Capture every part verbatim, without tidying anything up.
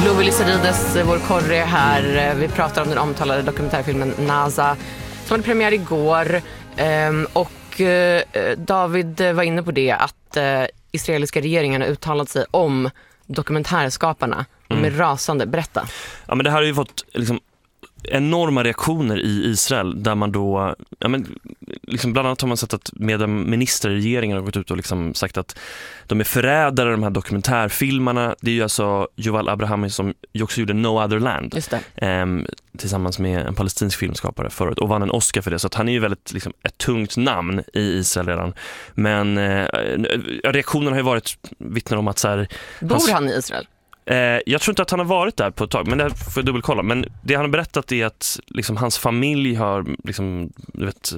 Love Lissarides, vår korre här. Vi pratar om den omtalade dokumentärfilmen Naza som hade premiär igår. Och David var inne på det att israeliska regeringen har uttalat sig om dokumentärskaparna. De är mm. rasande. Berätta. Ja, men det här har ju fått liksom enorma reaktioner i Israel där man då, ja men, liksom bland annat har man sett att medministrar i regeringen har gått ut och liksom sagt att de är förrädare, de här dokumentärfilmarna. Det är ju alltså Yuval Abrahami som också gjorde No Other Land. Just det. Eh, tillsammans med en palestinsk filmskapare förut och vann en Oscar för det. Så att han är ju väldigt liksom, ett tungt namn i Israel redan. Men eh, reaktionerna har ju varit vittnar om att så här, bor hans... han i Israel? Eh, jag tror inte att han har varit där på ett tag, men det får jag dubbelkolla. Men det han har berättat är att liksom, hans familj har liksom, du vet,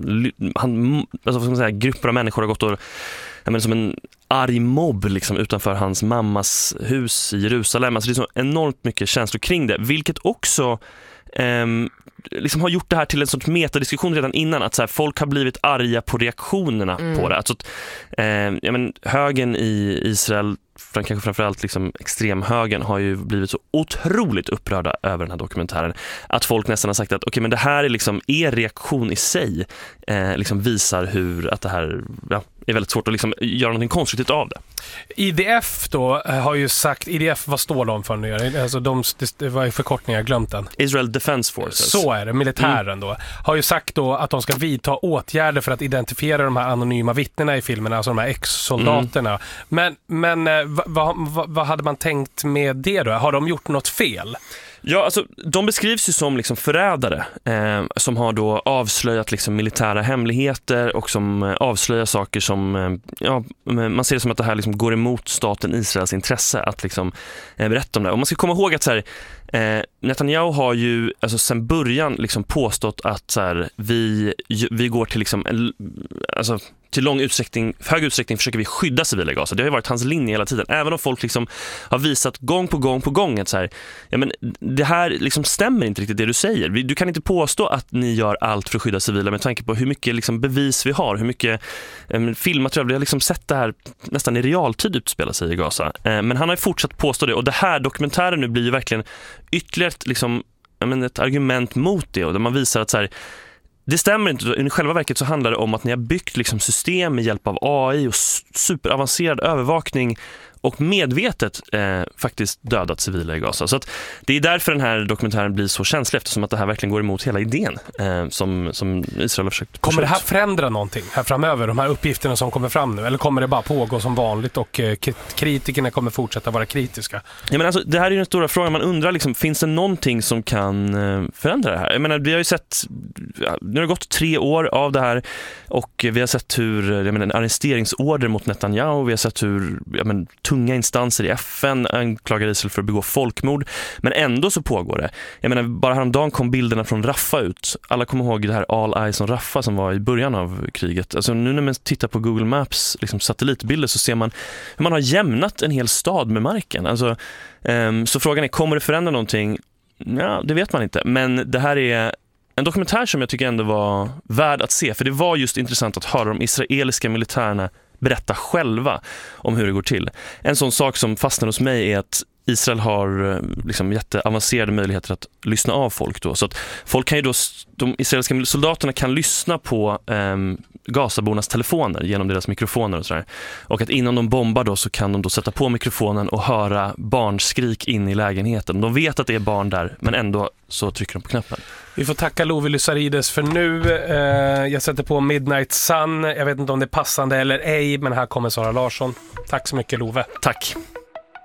han, alltså, vad ska man säga, grupper av människor har gått och jag menar, som en arg mobb liksom, utanför hans mammas hus i Jerusalem. Alltså, det är så enormt mycket känslor kring det, vilket också eh, liksom har gjort det här till en sorts metadiskussion redan innan, att så här, folk har blivit arga på reaktionerna mm. på det. Alltså, eh, jag menar, högern i Israel, kanske framförallt liksom extremhögern, har ju blivit så otroligt upprörda över den här dokumentären att folk nästan har sagt att okej, okay, men det här är liksom er reaktion i sig eh, liksom visar hur att det här ja, är väldigt svårt att liksom göra någonting konstruktivt av det. I D F då har ju sagt, I D F, vad står de för nu? Alltså de, det var ju förkortningar, glömt den. Israel Defense Forces. Så är det, militären mm. då. Har ju sagt då att de ska vidta åtgärder för att identifiera de här anonyma vittnena i filmen, alltså de här ex-soldaterna. Mm. Men, men vad, vad, vad hade man tänkt med det då? Har de gjort något fel? Ja, alltså, de beskrivs ju som liksom förrädare eh, som har då avslöjat liksom militära hemligheter och som eh, avslöjar saker som eh, ja, man ser det som att det här liksom går emot staten Israels intresse att liksom eh, berätta om det. Och man ska komma ihåg att så här, eh, Netanyahu har ju alltså sedan början liksom påstått att så här, vi, vi går till liksom, alltså till lång utsträckning, hög utsträckning försöker vi skydda civila i Gaza. Det har ju varit hans linje hela tiden. Även om folk liksom har visat gång på gång på gång att så här, ja, men det här liksom stämmer inte riktigt det du säger. Du kan inte påstå att ni gör allt för att skydda civila med tanke på hur mycket liksom bevis vi har, hur mycket eh, filmmaterial. Vi har liksom sett det här nästan i realtid utspela sig i Gaza. Eh, men han har ju fortsatt påstå det. Och det här dokumentären nu blir ju verkligen ytterligare liksom, jag menar, ett argument mot det. Och där man visar att så här, det stämmer inte. I själva verket så handlar det om att ni har byggt liksom system med hjälp av A I och superavancerad övervakning och medvetet eh, faktiskt dödat civila i Gaza. Så att det är därför den här dokumentären blir så känslig, eftersom att det här verkligen går emot hela idén eh, som, som Israel har försökt. Kommer det här förändra någonting här framöver, de här uppgifterna som kommer fram nu? Eller kommer det bara pågå som vanligt och eh, kritikerna kommer fortsätta vara kritiska? Ja, men alltså, det här är ju den stora frågan. Man undrar, liksom, finns det någonting som kan eh, förändra det här? Jag menar, vi har ju sett, ja, nu har det gått tre år av det här och vi har sett hur, jag menar, en arresteringsorder mot Netanyahu, vi har sett hur, jag menar, tunga instanser i F N anklagar Israel för att begå folkmord, men ändå så pågår det. Jag menar, bara häromdagen kom bilderna från Rafah ut. Alla kommer ihåg det här All Eyes on Rafah som var i början av kriget. Alltså nu när man tittar på Google Maps liksom satellitbilder så ser man hur man har jämnat en hel stad med marken. Alltså, um, så frågan är, kommer det förändra någonting? Ja, det vet man inte. Men det här är en dokumentär som jag tycker ändå var värd att se, för det var just intressant att höra de israeliska militärerna berätta själva om hur det går till. En sån sak som fastnar hos mig är att Israel har liksom jätteavancerade möjligheter att lyssna av folk då. Så att folk kan ju då, de israeliska soldaterna kan lyssna på eh, Gazabornas telefoner genom deras mikrofoner och sådär. Och att innan de bombar då så kan de då sätta på mikrofonen och höra barnskrik in i lägenheten. De vet att det är barn där, men ändå så trycker de på knappen. Vi får tacka Love Lissarides för nu. Eh, jag sätter på Midnight Sun. Jag vet inte om det är passande eller ej, men här kommer Sara Larsson. Tack så mycket, Love. Tack.